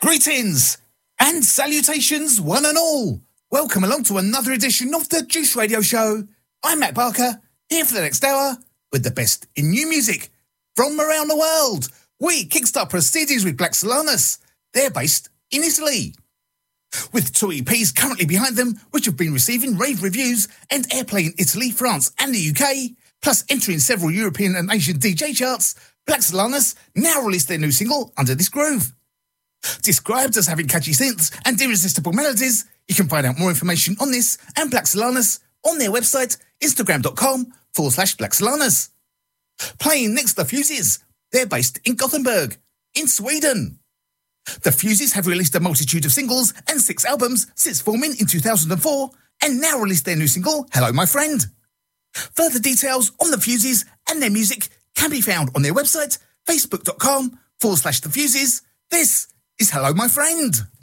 Greetings and salutations, one and all. Welcome along to another edition of the Juice Radio Show. I'm Matt Barker, here for the next hour with the best in new music from around the world. We kickstart proceedings with Black Solanus. They're based in Italy, with 2 EPs currently behind them, which have been receiving rave reviews and airplay in Italy, France and the UK, plus entering several European and Asian DJ charts. Black Solanus now released their new single, Under This Groove. Described as having catchy synths and irresistible melodies, you can find out more information on this and Black Solanus on their website, instagram.com/Black Solanus. Playing next, The Fuses. They're based in Gothenburg, in Sweden. The Fuses have released a multitude of singles and 6 albums since forming in 2004, and now released their new single, Hello My Friend. Further details on The Fuses and their music can be found on their website, facebook.com/The Fuses. This is Hello My Friend.